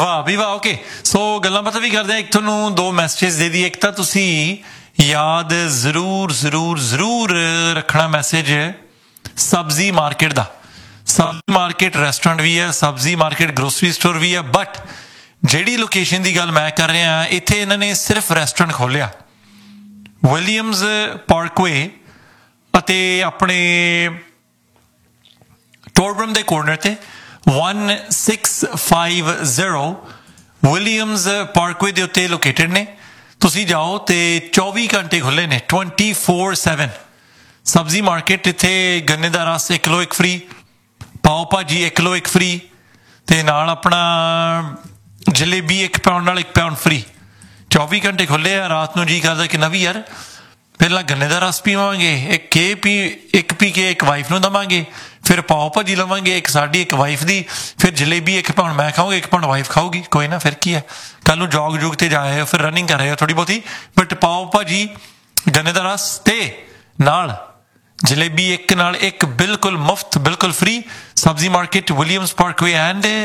ਵਾਹ ਵੀ ਵਾਹ okay so ਗੱਲਾਂ ਬਾਤਾਂ ਵੀ ਕਰਦੇ ਆ ਇੱਕ ਤੁਹਾਨੂੰ ਦੋ ਮੈਸੇਜ ਦੇ ਦੀ ਇੱਕ ਤਾਂ ਤੁਸੀਂ ਯਾਦ ਜ਼ਰੂਰ ਰੱਖਣਾ ਮੈਸੇਜ ਸਬਜ਼ੀ ਮਾਰਕੀਟ ਦਾ ਸਬਜ਼ੀ ਮਾਰਕੀਟ ਰੈਸਟੋਰੈਂਟ ਵੀ ਹੈ ਸਬਜ਼ੀ ਮਾਰਕੀਟ ਗਰੋਸਰੀ ਸਟੋਰ ਵੀ ਹੈ ਬਟ ਜਿਹੜੀ ਲੋਕੇਸ਼ਨ ਦੀ ਗੱਲ ਮੈਂ ਕਰ ਰਿਹਾ ਇੱਥੇ ਇਹਨਾਂ ਨੇ ਸਿਰਫ ਰੈਸਟੋਰੈਂਟ ਖੋਲ੍ਹਿਆ ਵਿਲੀਅਮਸ ਪਾਰਕਵੇ ਅਤੇ ਆਪਣੇ ਟੋਰਬਰਮ ਦੇ ਕੋਰਨਰ ਤੇ 1650 ਵਿਲੀਅਮਸ ਪਾਰਕਵੇ ਦੇ ਉੱਤੇ ਲੋਕੇਟਡ ਨੇ ਤੁਸੀਂ ਜਾਓ ਤੇ 24 ਘੰਟੇ ਖੁੱਲ੍ਹੇ ਨੇ 24/7 ਸਬਜ਼ੀ ਮਾਰਕੀਟ ਇੱਥੇ ਗੰਨੇ ਦਾ ਰਸ 1 ਕਿਲੋ 1 ਫ੍ਰੀ ਪਾਓ ਭਾਜੀ 1 ਕਿਲੋ 1 ਫ੍ਰੀ ਤੇ ਨਾਲ ਆਪਣਾ ਜਲੇਬੀ 1 ਪਾਉਂਡ ਨਾਲ 1 ਪਾਉਂਡ ਫ੍ਰੀ 24 ਘੰਟੇ ਖੁੱਲ੍ਹੇ ਆ ਰਾਤ ਨੂੰ ਜੀ ਕਰਦਾ ਕਿ ਨਵੀਂ ਯਾਰ ਪਹਿਲਾਂ ਗੰਨੇ ਦਾ ਰਸ ਪੀਵਾਂਗੇ ਇੱਕ ਪੀ ਕੇ ਇੱਕ ਵਾਈਫ ਨੂੰ ਦੇਵਾਂਗੇ ਫਿਰ ਪਾਓ ਭਾਜੀ ਲਵਾਂਗੇ ਇੱਕ ਸਾਡੀ ਇੱਕ ਵਾਈਫ ਦੀ ਫਿਰ ਜਲੇਬੀ 1 ਪਾਉਂਡ ਮੈਂ ਖਾਊਂਗਾ 1 ਪਾਉਂਡ ਵਾਈਫ ਖਾਊਗੀ ਕੋਈ ਨਾ ਫਿਰ ਕੀ ਹੈ ਕੱਲ੍ਹ ਨੂੰ ਜੋਗ ਤੇ ਜਾ ਆਏ ਹੋ ਫਿਰ ਰਨਿੰਗ ਕਰ ਰਹੇ ਹੋ ਥੋੜ੍ਹੀ ਬਹੁਤੀ ਬਟ ਪਾਓ ਭਾਜੀ ਗੰਨੇ ਦਾ ਰਸ ਤੇ ਨਾਲ ਜਲੇਬੀ ਇੱਕ ਨਾਲ ਇੱਕ ਬਿਲਕੁਲ ਮੁਫਤ ਬਿਲਕੁਲ ਫ੍ਰੀ ਸਬਜ਼ੀ ਮਾਰਕੀਟ ਵਿਲੀਅਮਸ ਪਾਰਕਵੇ ਐਂਡ